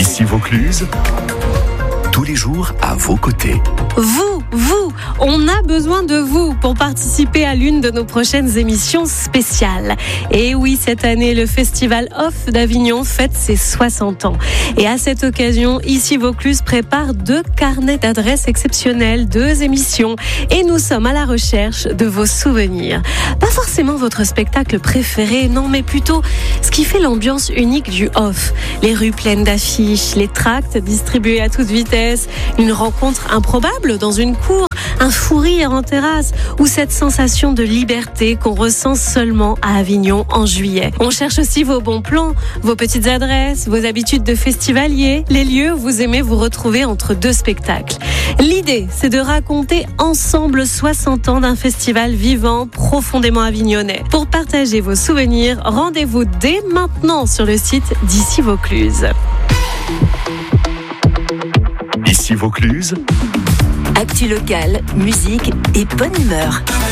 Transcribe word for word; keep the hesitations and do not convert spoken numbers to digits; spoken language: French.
Ici Vaucluse, tous les jours à vos côtés. Vous, vous, on a besoin de vous pour participer à l'une de nos prochaines émissions spéciales. Et oui, cette année, le Festival Off d'Avignon fête ses soixante ans. Et à cette occasion, Ici Vaucluse prépare deux carnets d'adresses exceptionnels, deux émissions. Et nous sommes à la recherche de vos souvenirs. Pas forcément votre spectacle préféré, non, mais plutôt ce qui fait l'ambiance unique du Off. Les rues pleines d'affiches, les tracts distribués à toute vitesse, une rencontre improbable dans une cour, un fou rire en terrasse ou cette sensation de liberté qu'on ressent seulement à Avignon en juillet. On cherche aussi vos bons plans, vos petites adresses, vos habitudes de festivalier, les lieux où vous aimez vous retrouver entre deux spectacles. L'idée, c'est de raconter ensemble soixante ans d'un festival vivant, profondément avignonnais. Pour partager vos souvenirs, rendez-vous dès maintenant sur le site d'Ici Vaucluse. Ici Vaucluse, actu locale, musique et bonne humeur.